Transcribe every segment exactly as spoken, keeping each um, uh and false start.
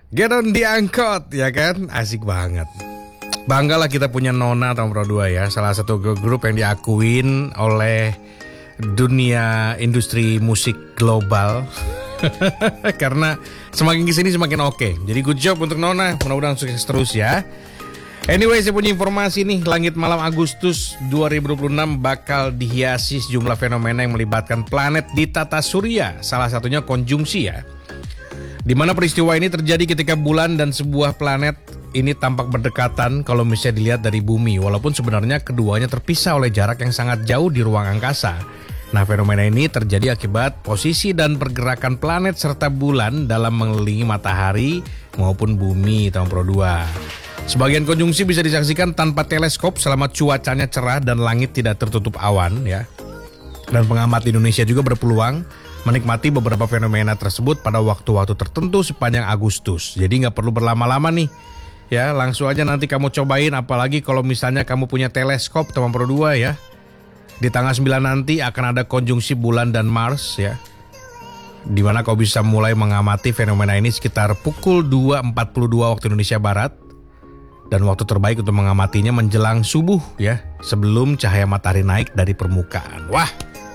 Get on diangkut, ya kan? Asik banget. Banggalah kita punya Nona tahun Pro dua ya. Salah satu girl group yang diakuin oleh dunia industri musik global. Karena semakin kesini semakin oke. Jadi good job untuk Nona. Mudah-mudahan sukses terus ya. Anyway, saya punya informasi nih. Langit malam Agustus dua ribu dua puluh enam bakal dihiasi sejumlah fenomena yang melibatkan planet di tata surya. Salah satunya konjungsi ya. Di mana peristiwa ini terjadi ketika bulan dan sebuah planet ini tampak berdekatan kalau misalnya dilihat dari bumi. Walaupun sebenarnya keduanya terpisah oleh jarak yang sangat jauh di ruang angkasa. Nah, fenomena ini terjadi akibat posisi dan pergerakan planet serta bulan dalam mengelilingi matahari maupun bumi tahun Pro dua. Sebagian konjungsi bisa disaksikan tanpa teleskop selama cuacanya cerah dan langit tidak tertutup awan ya. Dan pengamat di Indonesia juga berpeluang menikmati beberapa fenomena tersebut pada waktu-waktu tertentu sepanjang Agustus. Jadi nggak perlu berlama-lama nih. Ya, langsung aja nanti kamu cobain, apalagi kalau misalnya kamu punya teleskop teman Pro dua ya. Di tanggal sembilan nanti akan ada konjungsi bulan dan Mars ya. Di mana kau bisa mulai mengamati fenomena ini sekitar pukul dua empat puluh dua waktu Indonesia Barat. Dan waktu terbaik untuk mengamatinya menjelang subuh ya, sebelum cahaya matahari naik dari permukaan. Wah,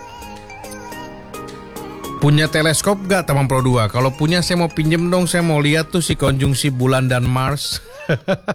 punya teleskop gak teman Pro dua? Kalau punya saya mau pinjem dong, saya mau lihat tuh si konjungsi bulan dan Mars.